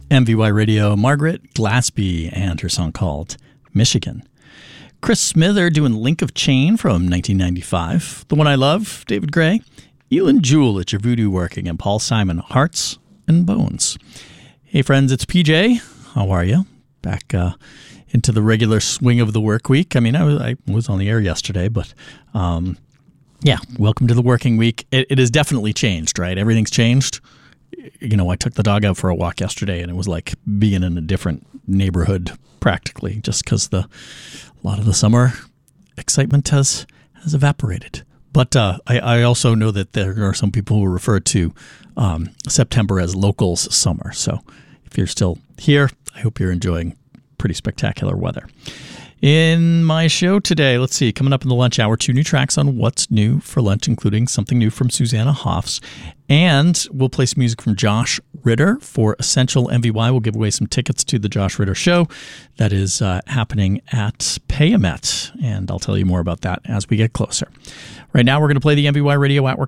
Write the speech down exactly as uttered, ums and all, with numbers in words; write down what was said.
M V Y Radio, Margaret Glaspie and her song called Michigan. Chris Smither doing Link of Chain from nineteen ninety-five. The One I Love, David Gray. Elin Jewell, It's Your Voodoo Working, and Paul Simon, Hearts and Bones. Hey friends, it's P J. How are you? Back uh, into the regular swing of the work week. I mean, I was, I was on the air yesterday, but um, yeah, welcome to the working week. It, it has definitely changed, right? Everything's changed. You know, I took the dog out for a walk yesterday, and it was like being in a different neighborhood practically, just because the a lot of the summer excitement has has evaporated. But uh, I, I also know that there are some people who refer to um, September as locals summer. So if you're still here, I hope you're enjoying pretty spectacular weather. In my show today, let's see, coming up in the lunch hour, two new tracks on What's New for Lunch, including something new from Susanna Hoffs. And we'll play some music from Josh Ritter for Essential M V Y. We'll give away some tickets to the Josh Ritter show that is uh, happening at Payamet. And I'll tell you more about that as we get closer. Right now, we're going to play the M V Y Radio at Work